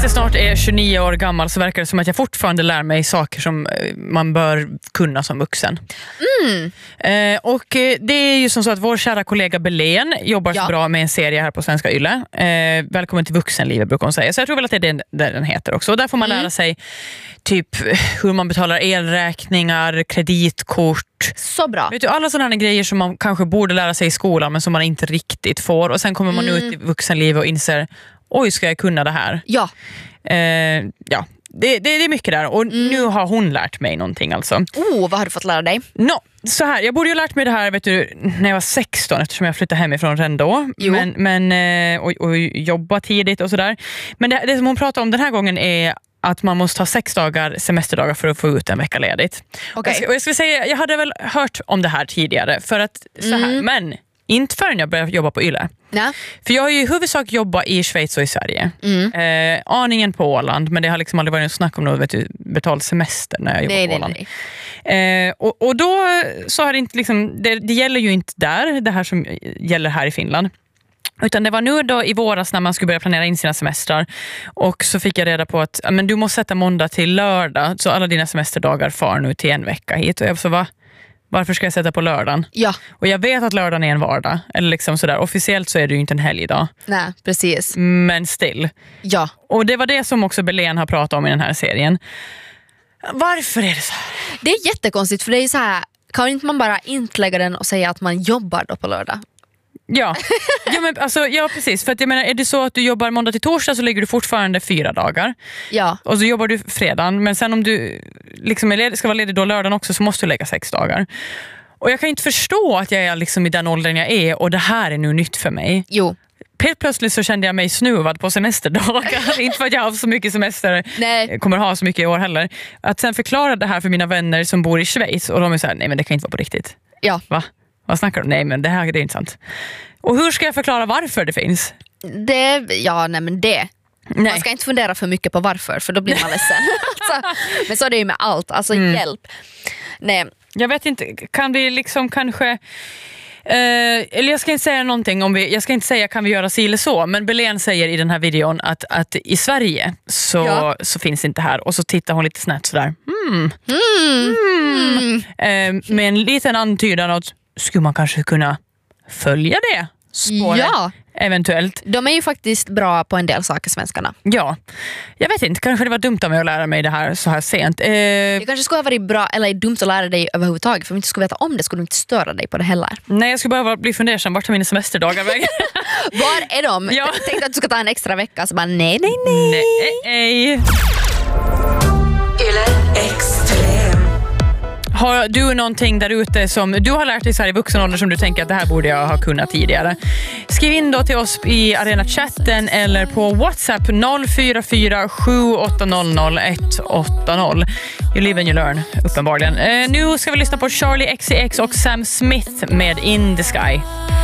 jag snart är 29 år gammal så verkar det som att jag fortfarande lär mig saker som man bör kunna som vuxen. Och det är ju som så att vår kära kollega Belén jobbar så bra med en serie här på Svenska Yle. Välkommen till vuxenlivet brukar hon säga. Så jag tror väl att det är det den heter också. Och där får man lära sig typ hur man betalar elräkningar, kreditkort. Så bra. Vet du, alla sådana grejer som man kanske borde lära sig i skolan men som man inte riktigt får. Och sen kommer man ut i vuxenlivet och inser, oj, ska jag kunna det här? Ja. Ja. Det är mycket där. Och nu har hon lärt mig någonting alltså. Vad har du fått lära dig? Så här, jag borde ju lärt mig det här vet du, när jag var 16 eftersom jag flyttade hemifrån redan då. Och jobba tidigt och sådär. Men det som hon pratar om den här gången är att man måste ha 6 dagar semesterdagar för att få ut en vecka ledigt. Okay. Och jag skulle säga, jag hade väl hört om det här tidigare för att så här, men inte förrän jag började jobba på Yle. Ja. För jag har ju i huvudsak jobbat i Schweiz och i Sverige. Aningen på Åland, men det har liksom aldrig varit en snack om något betald semester när jag jobbar på Åland. Nej. Och då så har det inte liksom, det gäller ju inte där, det här som gäller här i Finland. Utan det var nu då i våras när man skulle börja planera in sina semestrar. Och så fick jag reda på att men du måste sätta måndag till lördag. Så alla dina semesterdagar far nu till en vecka hit. Och jag så varför ska jag sätta på lördagen? Ja. Och jag vet att lördagen är en vardag. Eller liksom sådär. Officiellt så är det ju inte en helgdag. Nej, precis. Men still. Ja. Och det var det som också Belén har pratat om i den här serien. Varför är det så här? Det är jättekonstigt för det är så här. Kan inte man bara inte lägga den och säga att man jobbar då på lördag? Ja, men alltså, ja precis. För att jag menar, är det så att du jobbar måndag till torsdag så lägger du fortfarande 4 dagar. Ja. Och så jobbar du fredagen. Men sen om du liksom ska vara ledig då lördagen också så måste du lägga 6 dagar. Och jag kan inte förstå att jag är liksom i den åldern jag är och det här är nu nytt för mig. Jo. Helt plötsligt så kände jag mig snuvad på semesterdagar. Inte för att jag har så mycket semester. Nej. Kommer ha så mycket i år heller. Att sen förklara det här för mina vänner som bor i Schweiz och de är så här, nej men det kan inte vara på riktigt. Ja. Va? Vad snackar du? Nej men det här är inte sant. Och hur ska jag förklara varför det finns? Man ska inte fundera för mycket på varför, för då blir man ledsen. Alltså, men så är det ju med allt. Alltså hjälp. Nej. Jag vet inte, kan vi liksom kanske... eller jag ska inte säga någonting jag ska inte säga kan vi göra si eller så, men Belén säger i den här videon att i Sverige så finns inte här, och så tittar hon lite snett sådär med en liten antydan att skulle man kanske kunna följa det spåret eventuellt. De är ju faktiskt bra på en del saker, svenskarna. Ja, jag vet inte, kanske det var dumt av mig att lära mig det här så här sent. Det kanske skulle ha varit bra eller dumt att lära dig överhuvudtaget, för om du inte skulle veta om det skulle du inte störa dig på det heller. Nej, jag skulle bara bli fundersam, vart tar mina semesterdagar väg? Var är de? Ja. Jag tänkte att du ska ta en extra vecka, så bara nej. Har du någonting där ute som du har lärt dig så här i vuxen ålder som du tänker att det här borde jag ha kunnat tidigare? Skriv in då till oss i Arena-chatten eller på WhatsApp 044 780 180. You live and you learn, uppenbarligen. Nu ska vi lyssna på Charlie XCX och Sam Smith med In the Sky.